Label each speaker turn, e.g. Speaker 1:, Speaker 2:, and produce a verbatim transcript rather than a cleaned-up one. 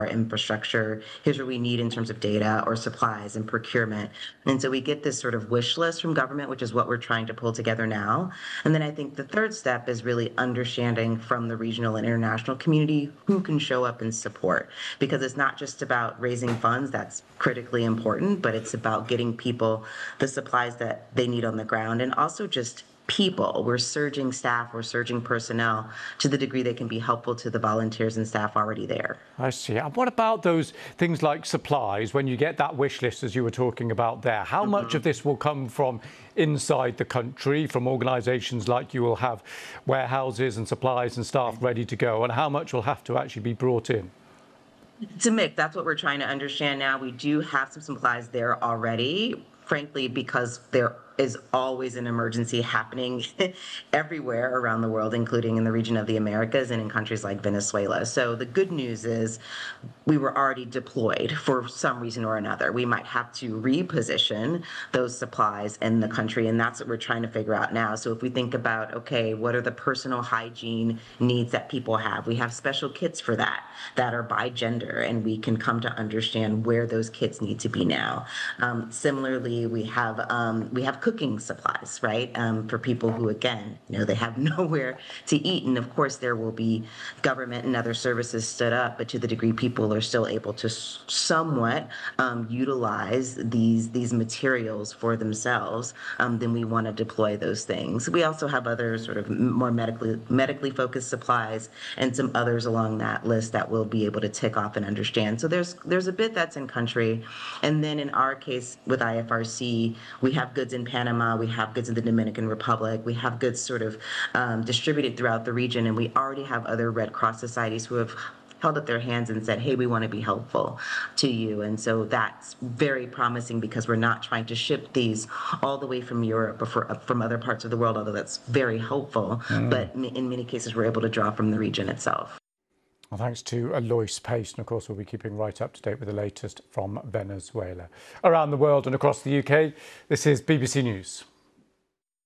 Speaker 1: our infrastructure. Here's what we need in terms of data or supplies and procurement. And so we get this sort of wish list from government, which is what we're trying to pull together now. And then I think the third step is really understanding from the regional and international community who can show up and support. Because it's not just about raising funds, that's critically important, but it's about getting people the supplies that they need on the ground, and also just people. We're surging staff, we're surging personnel to the degree they can be helpful to the volunteers and staff already there.
Speaker 2: I see. And what about those things like supplies? When you get that wish list, as you were talking about there, how mm-hmm. much of this will come from inside the country, from organisations like you will have warehouses and supplies and staff ready to go, and how much will have to actually be brought in?
Speaker 1: It's a mix. That's what we're trying to understand now. We do have some supplies there already, frankly, because there is always an emergency happening everywhere around the world, including in the region of the Americas and in countries like Venezuela. So the good news is we were already deployed for some reason or another. We might have to reposition those supplies in the country, and that's what we're trying to figure out now. So if we think about, okay, what are the personal hygiene needs that people have? We have special kits for that, that are by gender, and we can come to understand where those kits need to be now. Um, similarly, we have um, we have cooking supplies, right, um, for people who, again, you know, they have nowhere to eat. And of course, there will be government and other services stood up, but to the degree people are still able to somewhat um, utilize these these materials for themselves, um, then we want to deploy those things. We also have other sort of more medically medically focused supplies and some others along that list that we'll be able to tick off and understand. So there's there's a bit that's in country. And then in our case with I F R C, we have goods in Panama, we have goods in the Dominican Republic, we have goods sort of um, distributed throughout the region, and we already have other Red Cross societies who have held up their hands and said, hey, we want to be helpful to you. And so that's very promising because we're not trying to ship these all the way from Europe or for, from other parts of the world, although that's very helpful. Mm. But in many cases, we're able to draw from the region itself.
Speaker 2: Well, thanks to Alois Pace, and of course we'll be keeping right up to date with the latest from Venezuela. Around the world and across the U K, this is B B C News.